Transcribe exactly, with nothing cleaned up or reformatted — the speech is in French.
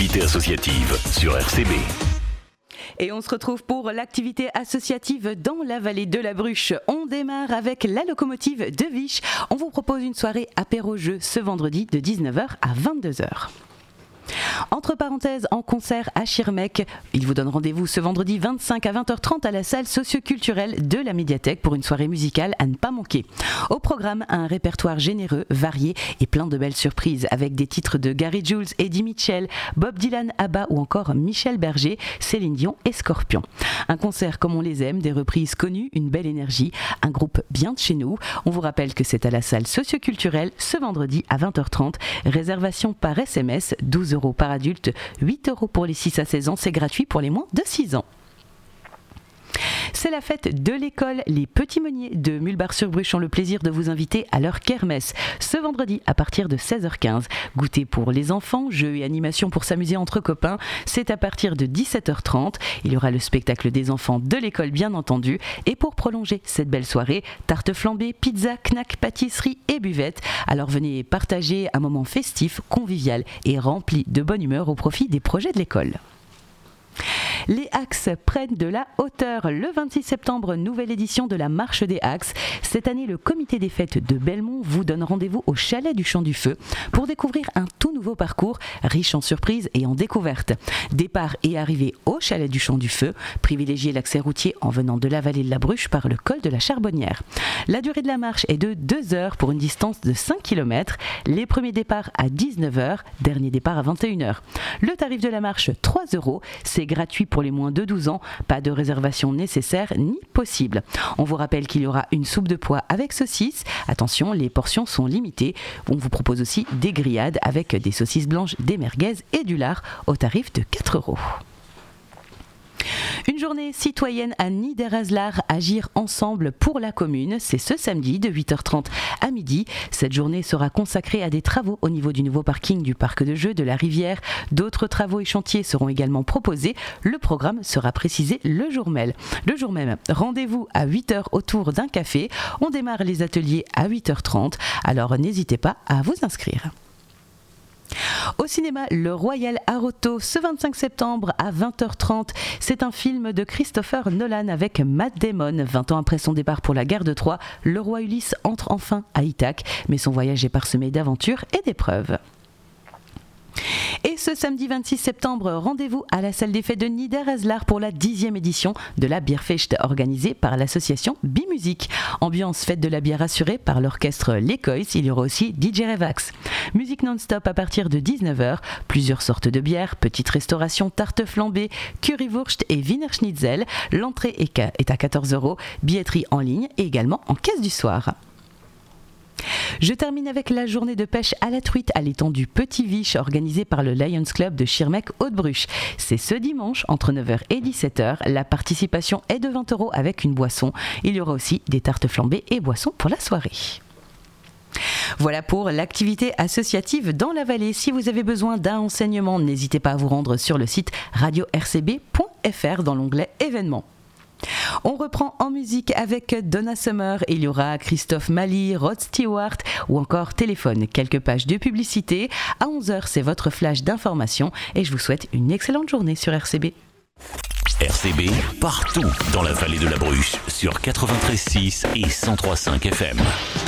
l'activité associative sur R C B. Et on se retrouve pour l'activité associative dans la vallée de la Bruche. On démarre avec la locomotive de Viche. On vous propose une soirée apéro-jeu ce vendredi de dix-neuf heures à vingt-deux heures. Entre parenthèses, en concert à Schirmeck, il vous donne rendez-vous ce vendredi vingt-cinq à vingt heures trente à la salle socio-culturelle de la médiathèque pour une soirée musicale à ne pas manquer. Au programme, un répertoire généreux, varié et plein de belles surprises avec des titres de Gary Jules, Eddie Mitchell, Bob Dylan, ABBA ou encore Michel Berger, Céline Dion et Scorpion. Un concert comme on les aime, des reprises connues, une belle énergie, un groupe bien de chez nous. On vous rappelle que c'est à la salle socio-culturelle ce vendredi à vingt heures trente. Réservation par S M S, douze euros par adulte, huit euros pour les six à seize ans, c'est gratuit pour les moins de six ans. C'est la fête de l'école. Les Petits Meuniers de Mulbar-sur-Bruche ont le plaisir de vous inviter à leur kermesse ce vendredi à partir de seize heures quinze. Goûter pour les enfants, jeux et animations pour s'amuser entre copains, c'est à partir de dix-sept heures trente. Il y aura le spectacle des enfants de l'école bien entendu. Et pour prolonger cette belle soirée, tarte flambée, pizza, knack, pâtisserie et buvette. Alors venez partager un moment festif, convivial et rempli de bonne humeur au profit des projets de l'école. Les Axes prennent de la hauteur. Le vingt-six septembre, nouvelle édition de la Marche des Axes. Cette année, le comité des fêtes de Belmont vous donne rendez-vous au chalet du Champ du Feu pour découvrir un tout nouveau parcours riche en surprises et en découvertes. Départ et arrivée au chalet du Champ du Feu. Privilégiez l'accès routier en venant de la vallée de la Bruche par le col de la Charbonnière. La durée de la marche est de deux heures pour une distance de cinq kilomètres. Les premiers départs à dix-neuf heures, dernier départ à vingt et une heures. Le tarif de la marche, trois euros. C'est gratuit pour les moins de douze ans, pas de réservation nécessaire ni possible. On vous rappelle qu'il y aura une soupe de pois avec saucisses. Attention, les portions sont limitées. On vous propose aussi des grillades avec des saucisses blanches, des merguez et du lard au tarif de quatre euros. Une journée citoyenne à Niederhaslar, agir ensemble pour la commune, c'est ce samedi de huit heures trente à midi. Cette journée sera consacrée à des travaux au niveau du nouveau parking du parc de jeux de la Rivière. D'autres travaux et chantiers seront également proposés. Le programme sera précisé le jour même. Le jour même, rendez-vous à huit heures autour d'un café. On démarre les ateliers à huit heures trente, alors n'hésitez pas à vous inscrire. Au cinéma, Le Royal Arauto, ce vingt-cinq septembre à vingt heures trente. C'est un film de Christopher Nolan avec Matt Damon. vingt ans après son départ pour la guerre de Troie, le roi Ulysse entre enfin à Ithaque, mais son voyage est parsemé d'aventures et d'épreuves. Et ce samedi vingt-six septembre, rendez-vous à la salle des fêtes de Niederhaslar pour la dixième édition de la Bierfest organisée par l'association Bimusique. Ambiance fête de la bière assurée par l'orchestre Les Coys. Il y aura aussi D J Revax. Musique non-stop à partir de dix-neuf heures. Plusieurs sortes de bières, petite restauration, tarte flambée, currywurst et Wiener Schnitzel. L'entrée est à quatorze euros. Billetterie en ligne et également en caisse du soir. Je termine avec la journée de pêche à la truite à l'étang du Petit Viche organisée par le Lions Club de Schirmeck-Haute-Bruche. C'est ce dimanche entre neuf heures et dix-sept heures. La participation est de vingt euros avec une boisson. Il y aura aussi des tartes flambées et boissons pour la soirée. Voilà pour l'activité associative dans la vallée. Si vous avez besoin d'un renseignement, n'hésitez pas à vous rendre sur le site radio r c b point f r dans l'onglet événements. On reprend en musique avec Donna Summer. Il y aura Christophe Mali, Rod Stewart ou encore Téléphone. Quelques pages de publicité. À onze heures, c'est votre flash d'information et je vous souhaite une excellente journée sur R C B. R C B, partout dans la vallée de la Bruche, sur quatre-vingt-treize virgule six et cent trois virgule cinq F M.